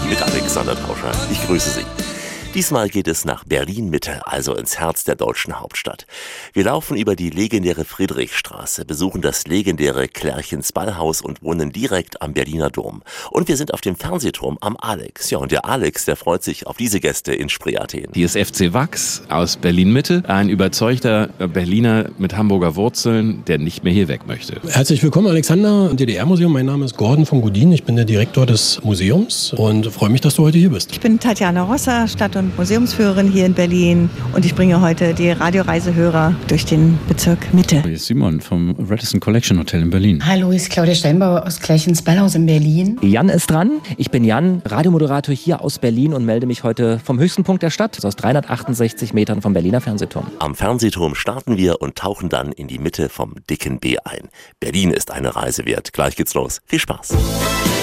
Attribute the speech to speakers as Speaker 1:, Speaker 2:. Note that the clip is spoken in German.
Speaker 1: mit Alexander Tauscher. Ich grüße Sie. Diesmal geht es nach Berlin-Mitte, also ins Herz der deutschen Hauptstadt. Wir laufen über die legendäre Friedrichstraße, besuchen das legendäre Klärchens Ballhaus und wohnen direkt am Berliner Dom. Und wir sind auf dem Fernsehturm am Alex. Ja, und der Alex, der freut sich auf diese Gäste in Spree-Athen.
Speaker 2: Hier ist FC Wachs aus Berlin-Mitte, ein überzeugter Berliner mit Hamburger Wurzeln, der nicht mehr hier weg möchte.
Speaker 3: Herzlich willkommen, Alexander, im DDR-Museum. Mein Name ist Gordon von Godin. Ich bin der Direktor des Museums und freue mich, dass du heute hier bist.
Speaker 4: Ich bin Tatjana Rosser, Stadt- und Museumsführerin hier in Berlin und ich bringe heute die Radioreisehörer durch den Bezirk Mitte.
Speaker 2: Hier ist Simon vom Radisson Collection Hotel in Berlin.
Speaker 5: Hallo, hier ist Claudia Steinbauer aus Klärchens Ballhaus in Berlin.
Speaker 6: Jan ist dran. Ich bin Jan, Radiomoderator hier aus Berlin und melde mich heute vom höchsten Punkt der Stadt, aus 368 Metern vom Berliner Fernsehturm.
Speaker 1: Am Fernsehturm starten wir und tauchen dann in die Mitte vom dicken B ein. Berlin ist eine Reise wert. Gleich geht's los. Viel Spaß.